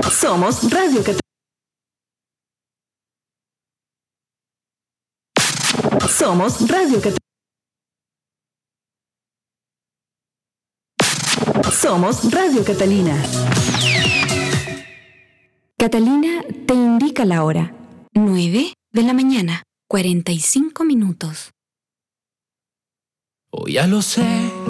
Somos Radio Catalina. Somos Radio Catalina. Somos Radio Catalina. Catalina te indica la hora. 9 de la mañana, 45 minutos. Oh, ya lo sé.